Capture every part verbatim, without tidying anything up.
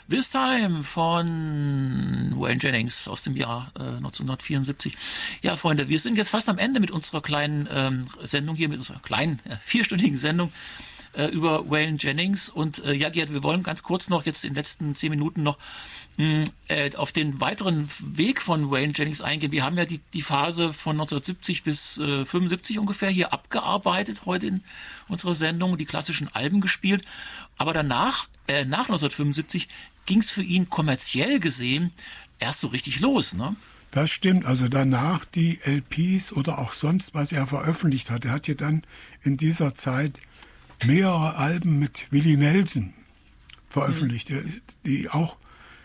This Time von Waylon Jennings aus dem Jahr äh, neunzehnhundertvierundsiebzig. Ja, Freunde, wir sind jetzt fast am Ende mit unserer kleinen ähm, Sendung hier, mit unserer kleinen, äh, vierstündigen Sendung äh, über Waylon Jennings. Und äh, ja, Gerd, wir wollen ganz kurz noch jetzt in den letzten zehn Minuten noch mh, äh, auf den weiteren Weg von Waylon Jennings eingehen. Wir haben ja die, die Phase von neunzehnhundertsiebzig bis äh, fünfundsiebzig ungefähr hier abgearbeitet heute in unserer Sendung, die klassischen Alben gespielt. Aber danach, äh, nach neunzehnhundertfünfundsiebzig, ging es für ihn kommerziell gesehen erst so richtig los, ne? Das stimmt. Also danach die L Ps oder auch sonst, was er veröffentlicht hat. Er hat ja dann in dieser Zeit mehrere Alben mit Willie Nelson veröffentlicht, mhm. die auch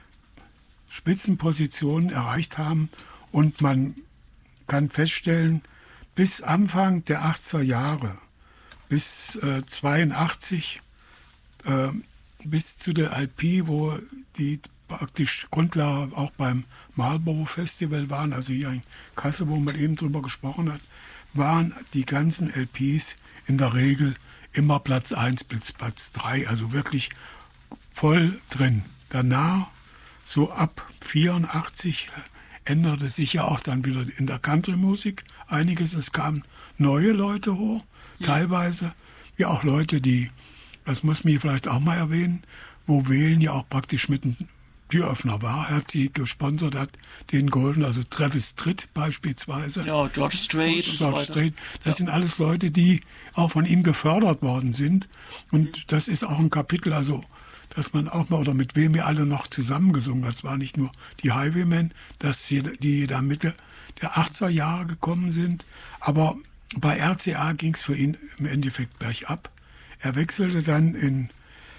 Spitzenpositionen erreicht haben. Und man kann feststellen, bis Anfang der achtziger Jahre, bis äh, zweiundachtzig, äh, bis zu der L P, wo die praktisch Grundlage auch beim Marlboro Festival waren, also hier in Kassel, wo man eben drüber gesprochen hat, waren die ganzen L Ps in der Regel immer Platz eins bis Platz drei, also wirklich voll drin. Danach, so ab vierundachtzig, änderte sich ja auch dann wieder in der Country-Musik einiges. Es kamen neue Leute hoch, ja. Teilweise ja auch Leute, die, das muss man vielleicht auch mal erwähnen, wo Waylon ja auch praktisch mit einem Türöffner war. Er hat sie gesponsert, hat den geholfen, also Travis Tritt beispielsweise. Ja, George Strait und so weiter. Strait. Das ja. sind alles Leute, die auch von ihm gefördert worden sind. Und mhm. das ist auch ein Kapitel, also dass man auch mal, oder mit wem wir alle noch zusammengesungen hat. Es war nicht nur die Highwaymen, dass wir, die da Mitte der achtziger Jahre gekommen sind. Aber bei R C A ging es für ihn im Endeffekt bergab. Er wechselte dann in,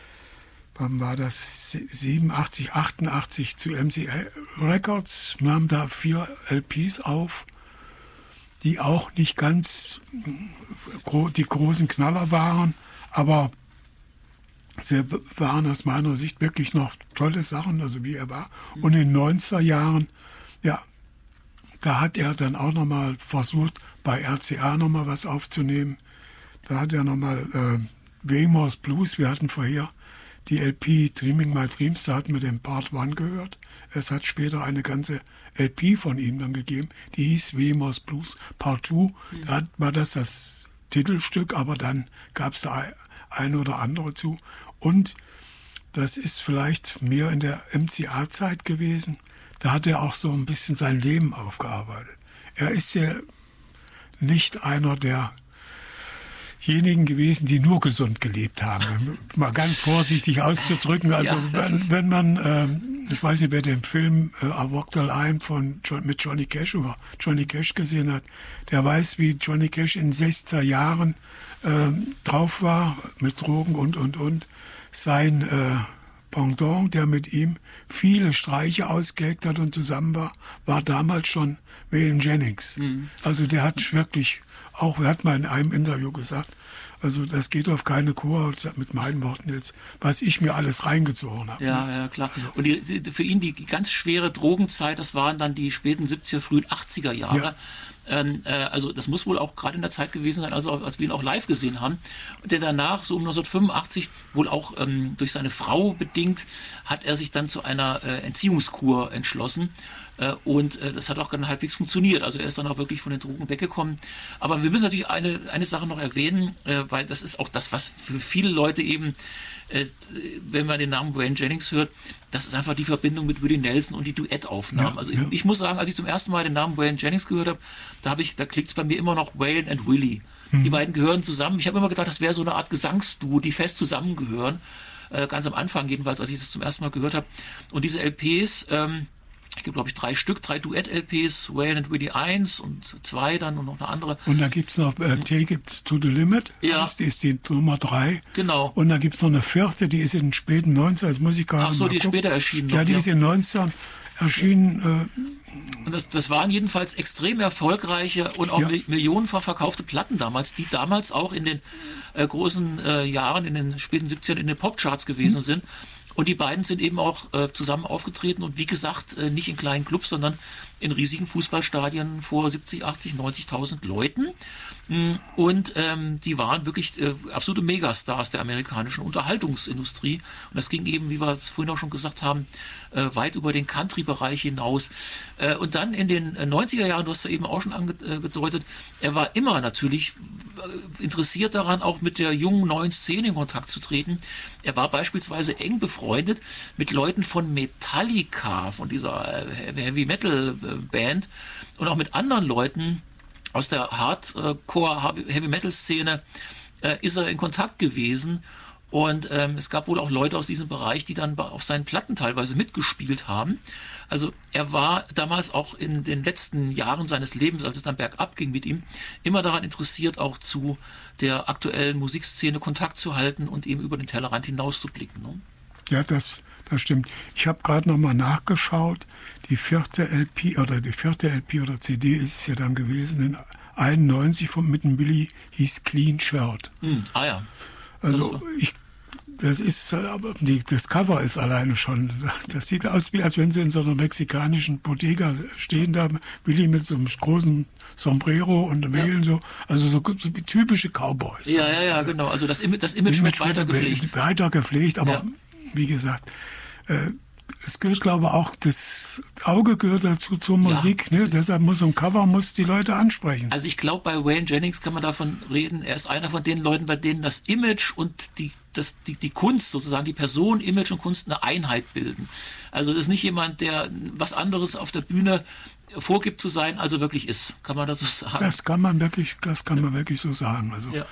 wann war das, siebenundachtzig, achtundachtzig zu M C A Records, nahm da vier L Ps auf, die auch nicht ganz die großen Knaller waren, aber sie waren aus meiner Sicht wirklich noch tolle Sachen, also wie er war. Und in den neunziger Jahren, ja, da hat er dann auch nochmal versucht, bei R C A nochmal was aufzunehmen. Da hat er nochmal äh, Waymore's Blues, wir hatten vorher die L P Dreaming My Dreams, da hatten wir den Part eins gehört. Es hat später eine ganze L P von ihm dann gegeben, die hieß Waymore's Blues Part zwei. Mhm. Da war das das Titelstück, aber dann gab es da ein oder andere zu. Und das ist vielleicht mehr in der M C A-Zeit gewesen. Da hat er auch so ein bisschen sein Leben aufgearbeitet. Er ist ja nicht einer derjenigen gewesen, die nur gesund gelebt haben. Mal ganz vorsichtig auszudrücken. Also ja, wenn, wenn man, äh, ich weiß nicht, wer den Film äh, I Walk the Line von John, mit Johnny Cash über Johnny Cash gesehen hat, der weiß, wie Johnny Cash in sechziger Jahren äh, drauf war, mit Drogen und, und, und. Sein äh, Pendant, der mit ihm viele Streiche ausgeheckt hat und zusammen war, war damals schon Waylon Jennings. Mhm. Also der hat wirklich, auch er hat mal in einem Interview gesagt, also das geht auf keine Kur, mit meinen Worten jetzt, was ich mir alles reingezogen habe. Ja, ne? ja, klar. Und die, die, für ihn die ganz schwere Drogenzeit, das waren dann die späten siebziger, frühen achtziger Jahre. Ja. Ähm, äh, also das muss wohl auch gerade in der Zeit gewesen sein, also als wir ihn auch live gesehen haben. Und der danach, so um neunzehnhundertfünfundachtzig, wohl auch ähm, durch seine Frau bedingt, hat er sich dann zu einer äh, Entziehungskur entschlossen. Äh, und äh, das hat auch ganz halbwegs funktioniert. Also er ist dann auch wirklich von den Drogen weggekommen. Aber wir müssen natürlich eine, eine Sache noch erwähnen, äh, weil das ist auch das, was für viele Leute eben, äh, wenn man den Namen Waylon Jennings hört, das ist einfach die Verbindung mit Willie Nelson und die Duettaufnahmen. Ja, also ja. Ich, ich muss sagen, als ich zum ersten Mal den Namen Waylon Jennings gehört habe, da habe ich, da klickt es bei mir immer noch Waylon and Willie. Mhm. Die beiden gehören zusammen. Ich habe immer gedacht, das wäre so eine Art Gesangsduo, die fest zusammengehören. Äh, ganz am Anfang jedenfalls, als ich das zum ersten Mal gehört habe. Und diese L Ps, ähm, es gibt, glaube ich, drei Stück, drei Duett-L Ps, Waylon and Willie eins und zwei dann und noch eine andere. Und da gibt es noch äh, Take It to the Limit, ja. Das ist die Nummer drei. Genau. Und da gibt es noch eine vierte, die ist in den späten neunzigern, das muss ich gerade Ach so, die ist später erschienen. Ja, die noch, ist in den neunzigern erschienen. Äh, und das, das waren jedenfalls extrem erfolgreiche und auch ja. millionenfach verkaufte Platten damals, die damals auch in den äh, großen äh, Jahren, in den späten siebzigern in den Popcharts gewesen hm. sind. Und die beiden sind eben auch äh, zusammen aufgetreten und wie gesagt, äh, nicht in kleinen Clubs, sondern in riesigen Fußballstadien vor siebzig, achtzig, neunzigtausend Leuten. Und ähm, die waren wirklich äh, absolute Megastars der amerikanischen Unterhaltungsindustrie. Und das ging eben, wie wir es vorhin auch schon gesagt haben, äh, weit über den Country-Bereich hinaus. Äh, und dann in den neunziger Jahren, du hast ja eben auch schon angedeutet, er war immer natürlich interessiert daran, auch mit der jungen neuen Szene in Kontakt zu treten. Er war beispielsweise eng befreundet mit Leuten von Metallica, von dieser Heavy-Metal-Band und auch mit anderen Leuten aus der Hardcore-Heavy-Metal-Szene äh, ist er in Kontakt gewesen. Und ähm, es gab wohl auch Leute aus diesem Bereich, die dann auf seinen Platten teilweise mitgespielt haben. Also er war damals auch in den letzten Jahren seines Lebens, als es dann bergab ging mit ihm, immer daran interessiert, auch zu der aktuellen Musikszene Kontakt zu halten und eben über den Tellerrand hinaus zu blicken. Ne? Ja, das, das stimmt. Ich habe gerade nochmal nachgeschaut. Die vierte L P oder die vierte L P oder C D ist es ja dann gewesen in einundneunzig von mit dem Billy hieß Clean Shirt. Hm, ah ja. Also das ich das ist aber die, das Cover ist alleine schon, das sieht aus wie als wenn sie in so einer mexikanischen Bodega stehen, da Billy mit so einem großen Sombrero und Wählen ja. so, also so, so typische Cowboys. Ja, ja, ja, genau. Also das, das Image, Image wird weiter gepflegt. Weiter gepflegt, aber ja. wie gesagt, äh, es gehört, glaube ich, auch das Auge gehört dazu zur Musik. Ja. Ne? Deshalb muss ein Cover muss die Leute ansprechen. Also ich glaube, bei Waylon Jennings kann man davon reden, er ist einer von den Leuten, bei denen das Image und die, das, die, die Kunst, sozusagen die Person, Image und Kunst eine Einheit bilden. Also das ist nicht jemand, der was anderes auf der Bühne vorgibt zu sein, als er wirklich ist. Kann man das so sagen? Das kann man wirklich, das kann man wirklich so sagen. Also ja.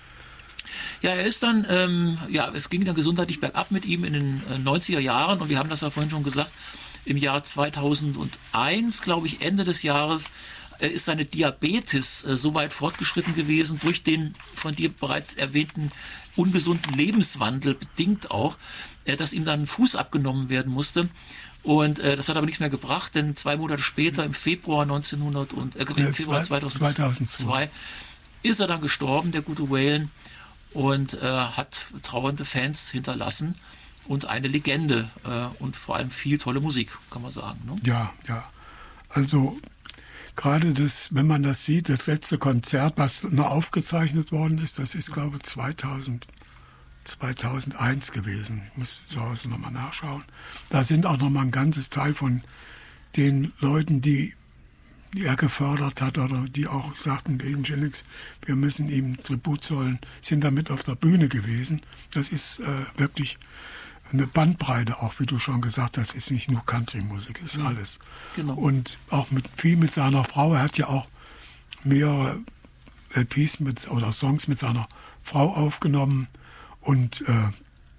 Ja, er ist dann, ähm, ja, es ging dann gesundheitlich bergab mit ihm in den äh, neunziger Jahren und wir haben das ja vorhin schon gesagt, im Jahr zweitausendeins, glaube ich, Ende des Jahres, äh, ist seine Diabetes äh, so weit fortgeschritten gewesen, durch den von dir bereits erwähnten ungesunden Lebenswandel bedingt auch, äh, dass ihm dann ein Fuß abgenommen werden musste. Und äh, das hat aber nichts mehr gebracht, denn zwei Monate später, im Februar neunzehnhundert und äh, im Februar zweitausendzwei, ist er dann gestorben, der gute Waylon. Und äh, hat trauernde Fans hinterlassen und eine Legende äh, und vor allem viel tolle Musik, kann man sagen. Ne? Ja, ja. Also gerade das, wenn man das sieht, das letzte Konzert, was noch aufgezeichnet worden ist, das ist, glaube ich, zweitausend, zweitausendeins gewesen. Ich muss zu Hause nochmal nachschauen. Da sind auch nochmal ein ganzes Teil von den Leuten, die die er gefördert hat oder die auch sagten, Waylon Jennings, wir müssen ihm Tribut zollen, sind damit auf der Bühne gewesen. Das ist äh, wirklich eine Bandbreite, auch wie du schon gesagt hast, ist nicht nur Country-Musik, ist ja, alles. Genau. Und auch mit viel mit seiner Frau, er hat ja auch mehrere L Ps mit, oder Songs mit seiner Frau aufgenommen und äh,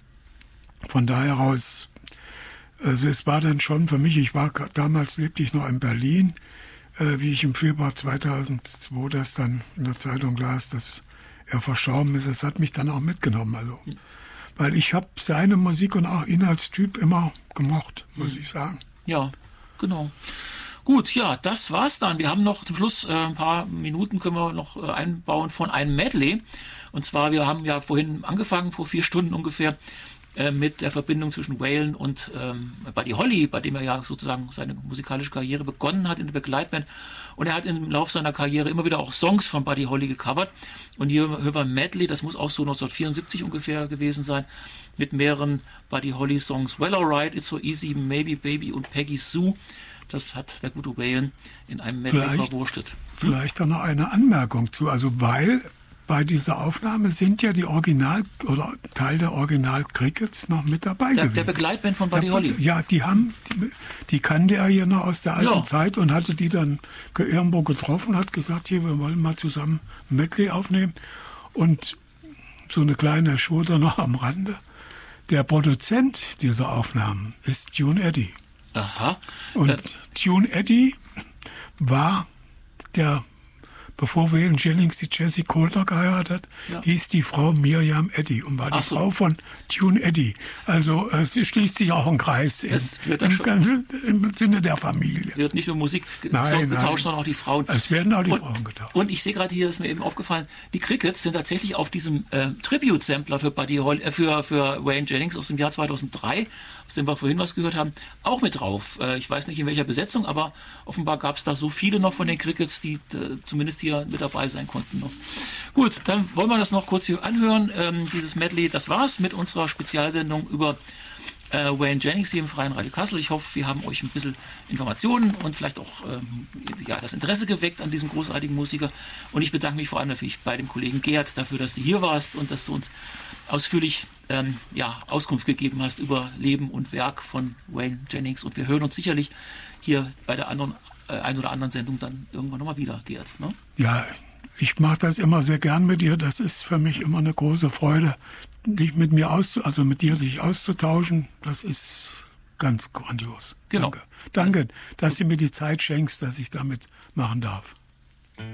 von daher aus, also es war dann schon für mich, ich war damals lebte ich noch in Berlin, wie ich im Februar zweitausendzwei das dann in der Zeitung las, dass er verstorben ist, das hat mich dann auch mitgenommen. Also, weil ich habe seine Musik und auch ihn als Typ immer gemocht, muss ich sagen. Ja, genau. Gut, ja, das war's dann. Wir haben noch zum Schluss äh, ein paar Minuten können wir noch äh, einbauen von einem Medley. Und zwar, wir haben ja vorhin angefangen, vor vier Stunden ungefähr, mit der Verbindung zwischen Waylon und ähm, Buddy Holly, bei dem er ja sozusagen seine musikalische Karriere begonnen hat in der Begleitband. Und er hat im Laufe seiner Karriere immer wieder auch Songs von Buddy Holly gecovert. Und hier hören wir ein Medley, das muss auch so neunzehnhundertvierundsiebzig ungefähr gewesen sein, mit mehreren Buddy Holly Songs. Well Alright, It's So Easy, Maybe Baby und Peggy Sue. Das hat der gute Waylon in einem Medley vielleicht, verwurstet. Hm? Vielleicht dann noch eine Anmerkung zu, also weil bei dieser Aufnahme sind ja die Original- oder Teil der Original-Crickets noch mit dabei der, gewesen. Der Begleitband von Buddy Holly. Ja, die haben, die, die kannte er ja noch aus der alten ja. Zeit und hatte die dann irgendwo getroffen, hat gesagt, hier, wir wollen mal zusammen ein Medley aufnehmen. Und so eine kleine Schurte noch am Rande. Der Produzent dieser Aufnahmen ist Tune Eddie. Aha. Und äh. Tune Eddie war der bevor Waylon Jennings die Jessie Coulter geheiratet hat, ja. hieß die Frau Miriam Eddy und war die so. Frau von Tune Eddy. Also es schließt sich auch ein Kreis in, im, ganzen, im Sinne der Familie. Es wird nicht nur Musik nein, getauscht, nein. sondern auch die Frauen. Es werden auch die und, Frauen getauscht. Und ich sehe gerade hier, ist mir eben aufgefallen, die Crickets sind tatsächlich auf diesem äh, Tribute-Sampler für, Buddy Holly, äh, für, für Waylon Jennings aus dem Jahr zweitausenddrei, aus dem wir vorhin was gehört haben, auch mit drauf. Äh, ich weiß nicht in welcher Besetzung, aber offenbar gab es da so viele noch von den Crickets, die äh, zumindest hier mit dabei sein konnten noch. Gut, dann wollen wir das noch kurz hier anhören. Ähm, dieses Medley, das war's mit unserer Spezialsendung über äh, Waylon Jennings hier im Freien Radio Kassel. Ich hoffe, wir haben euch ein bisschen Informationen und vielleicht auch ähm, ja, das Interesse geweckt an diesem großartigen Musiker. Und ich bedanke mich vor allem natürlich bei dem Kollegen Gerd dafür, dass du hier warst und dass du uns ausführlich ähm, ja, Auskunft gegeben hast über Leben und Werk von Waylon Jennings. Und wir hören uns sicherlich hier bei der anderen, äh, ein oder anderen Sendung dann irgendwann nochmal wieder, Gerd. Ne? Ja, ich mache das immer sehr gern mit dir. Das ist für mich immer eine große Freude, dich mit mir auszu, also mit dir sich auszutauschen. Das ist ganz grandios. Genau. Danke. Danke, dass du mir die Zeit schenkst, dass ich damit machen darf.